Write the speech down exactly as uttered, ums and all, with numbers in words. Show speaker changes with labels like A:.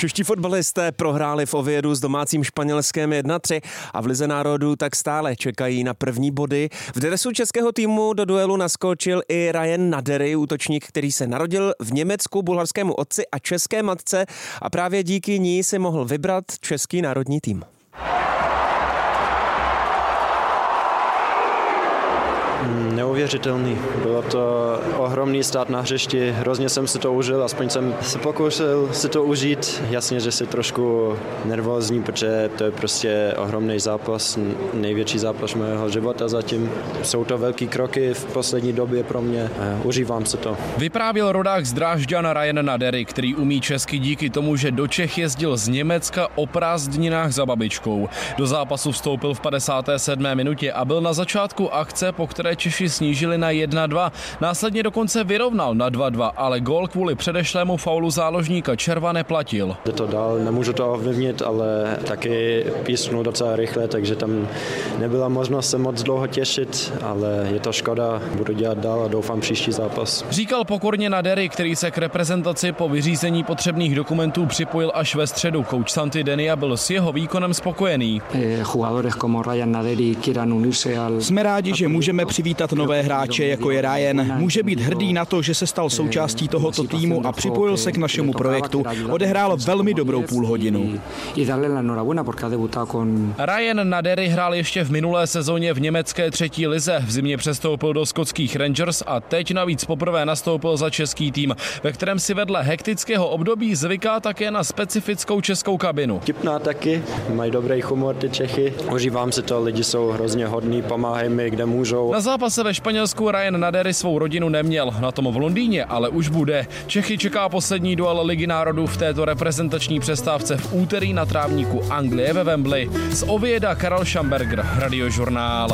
A: Čeští fotbalisté prohráli v Oviedu s domácím Španělskem jedna tři a v Lize národů tak stále čekají na první body. V dresu českého týmu do duelu naskočil i Ryan Nadery, útočník, který se narodil v Německu bulharskému otci a české matce a právě díky ní si mohl vybrat český národní tým.
B: Neuvěřitelný. Bylo to ohromný stát na hřišti, hrozně jsem si to užil, aspoň jsem se pokoušel si to užít. Jasně, že si trošku nervózní, protože to je prostě ohromný zápas, největší zápas mého života zatím. Jsou to velký kroky v poslední době pro mě, užívám si to.
C: Vyprávěl rodák z Drážďan Ryan Nadery, který umí česky díky tomu, že do Čech jezdil z Německa o prázdninách za babičkou. Do zápasu vstoupil v padesáté sedmé minutě a byl na začátku akce, po které Češi snížili na jedna dva. Následně dokonce vyrovnal na dva dva, ale gól kvůli předešlému faulu záložníka Červa neplatil.
B: Jde to dál, nemůžu to ovlivnit, ale taky písknu docela rychle, takže tam nebyla možnost se moc dlouho těšit, ale je to škoda, budu dělat dál a doufám příští zápas.
C: Říkal pokorně Nadery, který se k reprezentaci po vyřízení potřebných dokumentů připojil až ve středu. Kouč Santi Denia byl s jeho výkonem spokojený.
D: Jsme rádi, že můžeme přivítat nové hráče, jako je Ryan. Může být hrdý na to, že se stal součástí tohoto týmu a připojil se k našemu projektu. Odehrál velmi dobrou půlhodinu.
C: Ryan Nadery hrál ještě v minulé sezóně v německé třetí lize. V zimě přestoupil do skotských Rangers a teď navíc poprvé nastoupil za český tým, ve kterém si vedle hektického období zvyká také na specifickou českou kabinu.
B: Tipná taky, mají dobrý humor ty Čechy. Užívám si to, lidi jsou hrozně hodní, pomáhají mi, kde můžou.
C: Na zápase ve Španělsku Ryan Nadery svou rodinu neměl, na tom v Londýně ale už bude. Čechy čeká poslední duel Ligy národů v této reprezentační přestávce v úterý na trávníku Anglie ve Wembley. Z Ovieda Karel Schamberger, Radiožurnál.